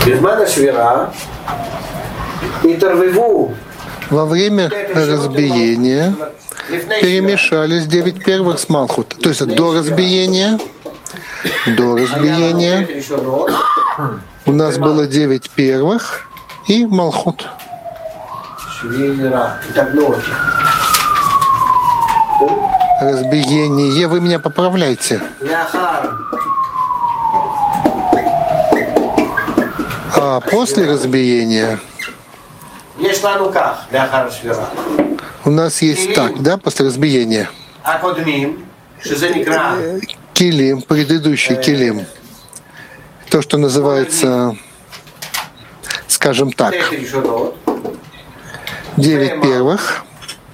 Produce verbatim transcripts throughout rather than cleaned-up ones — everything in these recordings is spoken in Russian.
Во время разбиения перемешались девять первых с Малхут. То есть до разбиения, до разбиения у нас было девять первых и Малхут. Разбиение. Вы меня поправляйте. А после разбиения у нас есть так, да, после разбиения. Килим, предыдущий килим. То, что называется, скажем так, девять первых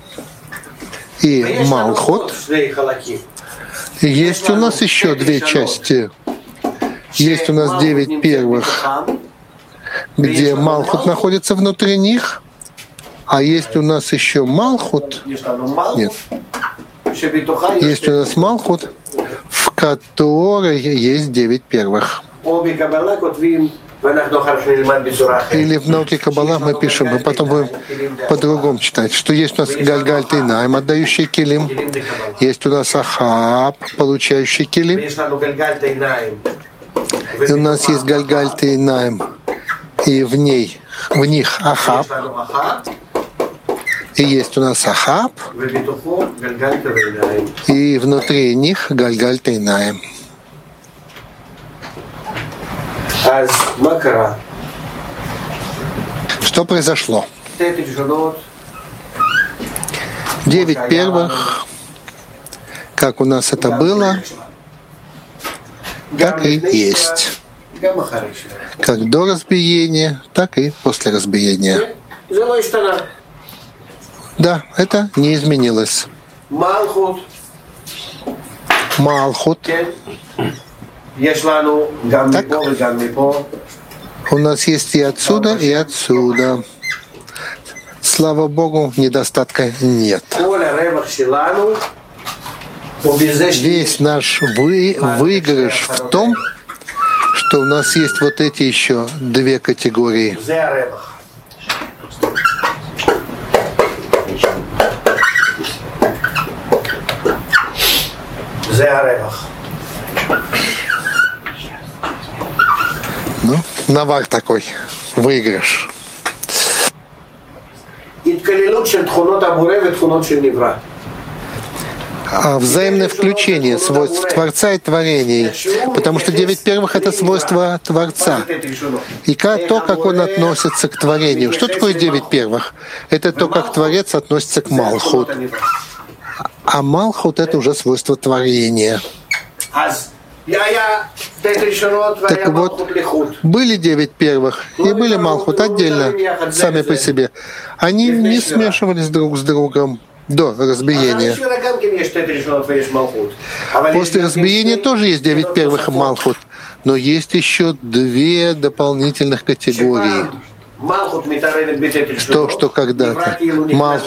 и Малхут. И есть у нас еще две части. Есть у нас девять первых, где Малхут находится внутри них, а есть у нас еще Малхут. Нет. Есть у нас Малхут, в которой есть девять первых. Или в науке Каббала мы пишем, мы потом будем по-другому читать, что есть у нас Гальгаль Тейнаим, отдающий килим, есть у нас Ахаб, получающий килим, и у нас есть Гальгаль Тейнаим, и в ней, в них Ахаб, и есть у нас Ахаб, и внутри них Гальгаль Тейнаим. Что произошло? Девять первых, как у нас это было, так и есть. Как до разбиения, так и после разбиения. Да, это не изменилось. Малхут. Так, у нас есть и отсюда, и отсюда. Слава Богу, недостатка нет. Весь наш вы, выигрыш в том, что у нас есть вот эти еще две категории. Ну, навар такой, выигрыш. А взаимное включение свойств Творца и творений, потому что девять первых — это свойства Творца. И как, то, как он относится к творению. Что такое девять первых? Это то, как Творец относится к Малхут. А Малхут — это уже свойство творения. Так вот, были девять первых и были Малхут отдельно, сами по себе. Они не смешивались друг с другом до разбиения. После разбиения тоже есть девять первых и Малхут, но есть еще две дополнительных категории. То, что когда-то Малхут